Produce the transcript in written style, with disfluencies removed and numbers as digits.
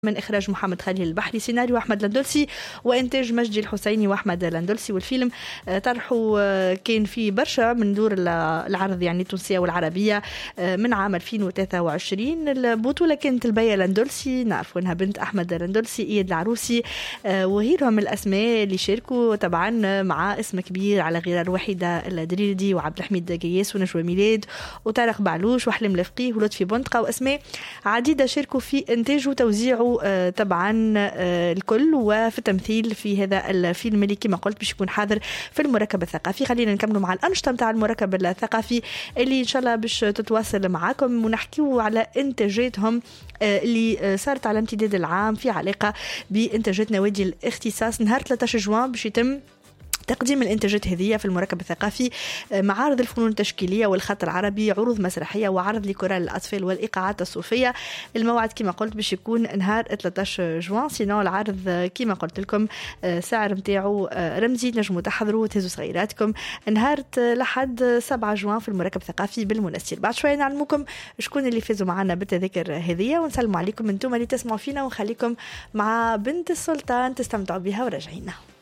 من إخراج محمد خليل البحري، سيناريو أحمد لندلسي وإنتاج مجدي الحسيني وأحمد لندلسي. والفيلم طرحوا كان في برشا من دور العرض يعني التونسية والعربية من عام 2023. البطولة كانت البيا لندلسي، نعرف أنها بنت أحمد لندلسي، إيد العروسي وغيرهم من الأسماء اللي شاركوا طبعا مع اسم كبير على غرار وحيدة الدريردي وعبد الحميد قياس ونجوى ميلاد وطارق بعلوش وحلم الفقيه ولطفي بنطقة وأسماء عديدة شاركوا في إنتاج وتوزيعه طبعا الكل وفي التمثيل في هذا الفيلم اللي كما قلت باش يكون حاضر في المركب الثقافي. خلينا نكملوا مع الأنشطة متاع المركب الثقافي اللي إن شاء الله باش تتواصل معاكم ونحكيوا على إنتاجاتهم اللي صارت على امتداد العام في علاقة بإنتاجات نوادي الاختصاص. نهار 13 جوان باش يتم تقديم الانتاجات هذه في المركب الثقافي، معارض الفنون التشكيليه والخط العربي، عروض مسرحيه وعرض لكورال الاطفال والايقاعات الصوفيه. الموعد كما قلت باش يكون نهار 13 جوان. سينو العرض كما قلت لكم سعر نتاعو رمزي، نجموا تحضروا وتهزوا صغيراتكم. نهار لحد 7 جوان في المركب الثقافي بالمنستير. بعد شويه نعلمكم شكون اللي فازوا معنا بالتذاكر هذه ونسلموا عليكم انتم اللي تسمعوا فينا، ونخليكم مع بنت السلطان تستمتعوا بها وراجعينا.